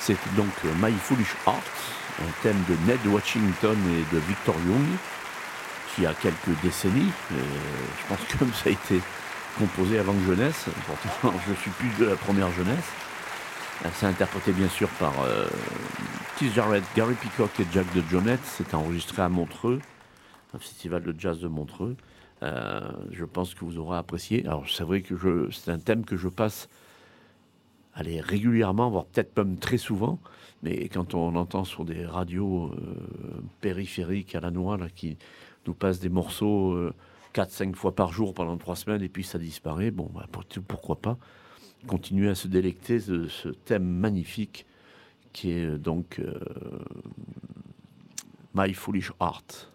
C'est donc My Foolish Heart, un thème de Ned Washington et de Victor Young, qui a quelques décennies. Je pense que ça a été composé avant que je naisse. Pourtant, je suis plus de la première jeunesse. C'est interprété bien sûr par Keith Jarrett, Gary Peacock et Jack DeJohnette. C'est enregistré à Montreux, un festival de jazz de Montreux. Je pense que vous aurez apprécié. Alors c'est vrai que c'est un thème que je passe régulièrement, voire peut-être même très souvent, mais quand on entend sur des radios périphériques à la noix là, qui nous passent des morceaux 4-5 fois par jour pendant 3 semaines et puis ça disparaît, bon, bah, pourquoi pas continuer à se délecter de ce thème magnifique qui est donc My Foolish Heart.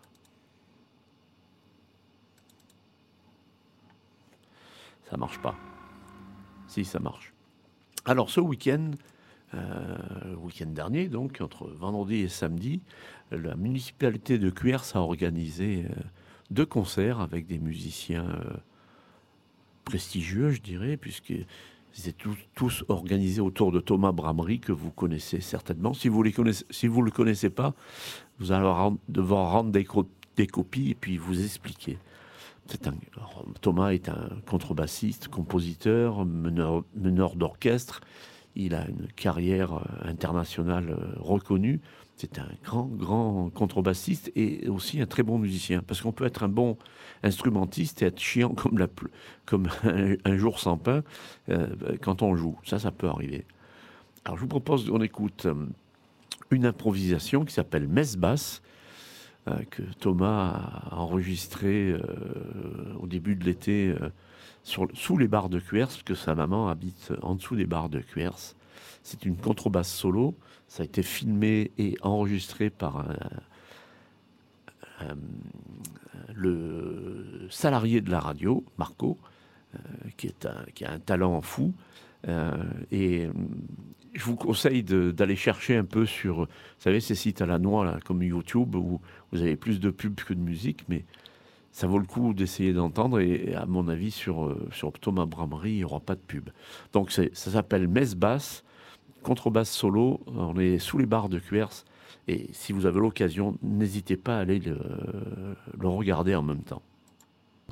Ça marche pas. Si, ça marche. Alors, ce week-end dernier, donc, entre vendredi et samedi, la municipalité de Cuers a organisé 2 concerts avec des musiciens prestigieux, je dirais, puisqu'ils étaient tous organisés autour de Thomas Bramery, que vous connaissez certainement. Si vous ne le connaissez pas, vous allez devoir rendre des copies et puis vous expliquer. Thomas est un contrebassiste, compositeur, meneur d'orchestre. Il a une carrière internationale reconnue. C'est un grand contrebassiste et aussi un très bon musicien. Parce qu'on peut être un bon instrumentiste et être chiant comme un jour sans pain quand on joue. Ça peut arriver. Alors je vous propose qu'on écoute une improvisation qui s'appelle Messe basse, que Thomas a enregistré au début de l'été sous les bars de Cuers, parce que sa maman habite en dessous des bars de Cuers. C'est une contrebasse solo. Ça a été filmé et enregistré par le salarié de la radio, Marco, qui a un talent fou. Et je vous conseille d'aller chercher un peu sur, vous savez, ces sites à la noix, là, comme YouTube, où vous avez plus de pubs que de musique, mais ça vaut le coup d'essayer d'entendre. Et à mon avis, sur Thomas Bramery, il n'y aura pas de pub. Donc ça s'appelle Messe basse, contrebasse solo. On est sous les bars de Cuers. Et si vous avez l'occasion, n'hésitez pas à aller le regarder en même temps.